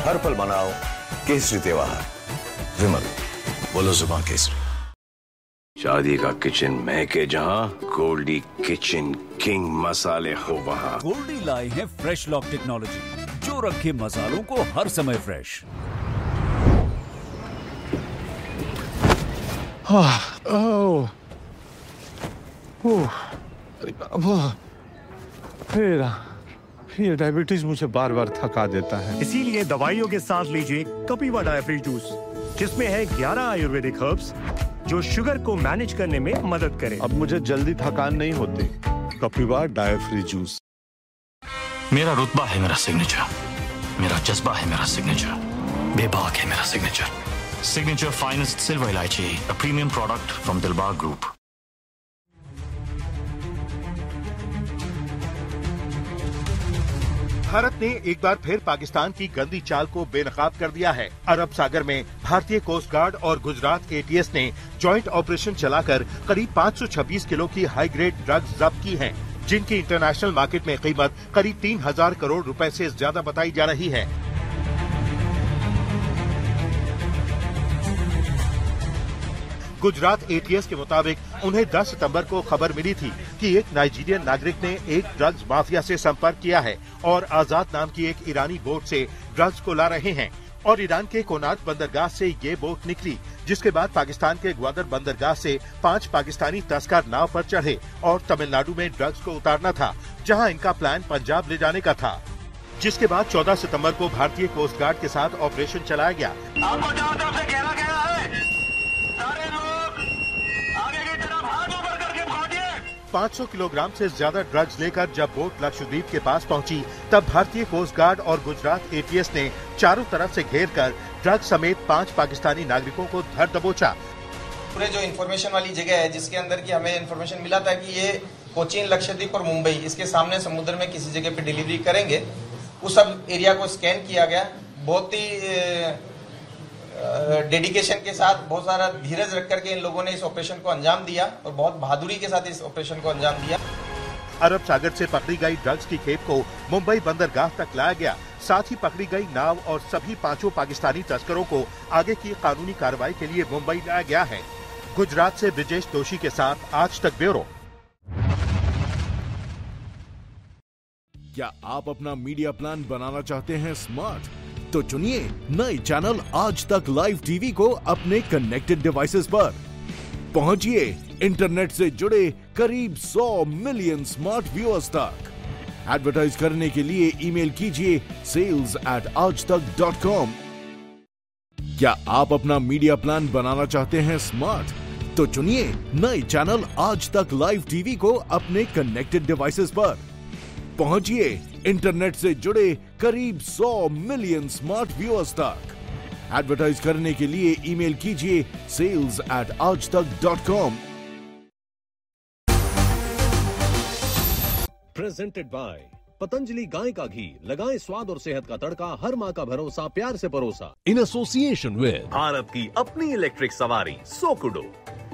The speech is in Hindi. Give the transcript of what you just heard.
हर पल मनाओ केसरी त्योहार। विमल, बोलो जुबान केसरी। शादी का किचन महके जहां, गोल्डी किचन किंग मसाले हो वहां। गोल्डी लाए हैं फ्रेश लॉक टेक्नोलॉजी, जो रखे मसालों को हर समय फ्रेश। फिर डायबिटीज मुझे बार बार थका देता है। इसीलिए दवाइयों के साथ लीजिए कपिवा डायफ्री जूस, जिसमें है 11 आयुर्वेदिक हर्ब्स जो शुगर को मैनेज करने में मदद करे। अब मुझे जल्दी थकान नहीं होती। कपिवा डायफ्री जूस। मेरा रुतबा है मेरा सिग्नेचर, मेरा जज्बा है मेरा सिग्नेचर, बेबाक है मेरा सिग्नेचर। सिग्नेचर फाइनेस्ट सिल्वर इलायची, a premium product from Dilbag group. Bharat ने एक बार फिर पाकिस्तान की गंदी चाल को बेनकाब कर दिया है। अरब सागर में भारतीय कोस्ट गार्ड और गुजरात एटीएस ने जॉइंट ऑपरेशन चलाकर करीब 526 किलो की हाई ग्रेड ड्रग्स जब्त की हैं, जिनकी इंटरनेशनल मार्केट में कीमत करीब 3000 करोड़ रुपए से ज्यादा बताई जा रही है। गुजरात एटीएस के मुताबिक उन्हें 10 सितंबर को खबर मिली थी कि एक नाइजीरियन नागरिक ने एक ड्रग्स माफिया से संपर्क किया है और आजाद नाम की एक ईरानी बोट से ड्रग्स को ला रहे हैं, और ईरान के कोनार्क बंदरगाह से ये बोट निकली, जिसके बाद पाकिस्तान के ग्वादर बंदरगाह से 5 पाकिस्तानी तस्कर नाव पर चढ़े और तमिलनाडु में ड्रग्स को उतारना था, जहां इनका प्लान पंजाब ले जाने का था। जिसके बाद 14 सितंबर को भारतीय कोस्ट गार्ड के साथ ऑपरेशन चलाया गया। आपको चारों तरफ से घेरा गया है, सारे लोग आगे की तरफ हाथ ऊपर करके पहुंचिए। 500 किलोग्राम से ज्यादा ड्रग्स लेकर जब बोट लक्षद्वीप के पास पहुंची, तब भारतीय कोस्ट गार्ड और गुजरात एटीएस ने चारों तरफ से घेर कर ड्रग्स समेत 5 पाकिस्तानी नागरिकों को धर दबोचा। पूरे जो इन्फॉर्मेशन वाली जगह है, जिसके अंदर की हमें इन्फॉर्मेशन मिला था कि ये कोचीन, लक्षद्वीप और मुंबई इसके सामने समुद्र में किसी जगह पे डिलीवरी करेंगे, उस सब एरिया को स्कैन किया गया। बहुत ही डेडिकेशन के साथ, बहुत सारा धीरज रख करके इन लोगों ने इस ऑपरेशन को अंजाम दिया और बहुत बहादुरी के साथ इस ऑपरेशन को अंजाम दिया। अरब सागर से पकड़ी गई ड्रग्स की खेप को मुंबई बंदरगाह तक लाया गया। साथ ही पकड़ी गई नाव और सभी 5 पाकिस्तानी तस्करों को आगे की कानूनी कार्रवाई के लिए मुंबई लाया गया है। गुजरात से ब्रिजेश दोषी के साथ आज तक ब्यूरो। क्या आप अपना मीडिया प्लान बनाना चाहते हैं स्मार्ट? तो चुनिए नए चैनल आज तक लाइव टीवी को अपने कनेक्टेड डिवाइसेस पर। पहुंचिए इंटरनेट से जुड़े करीब 100 मिलियन स्मार्ट व्यूअर्स तक। एडवर्टाइज करने के लिए ईमेल कीजिए sales@aajtak.com। क्या आप अपना मीडिया प्लान बनाना चाहते हैं स्मार्ट? तो चुनिए नए चैनल आज तक लाइव टीवी को अपने कनेक्टेड डिवाइसेस पर। पहुंचिए इंटरनेट से जुड़े करीब 100 मिलियन स्मार्ट व्यूअर्स तक। एडवर्टाइज करने के लिए ईमेल कीजिए sales@aajtak.com। प्रेजेंटेड बाय पतंजलि गाय का घी, लगाएं स्वाद और सेहत का तड़का, हर माँ का भरोसा, प्यार से परोसा। इन एसोसिएशन विद भारत की अपनी इलेक्ट्रिक सवारी सोकुडो।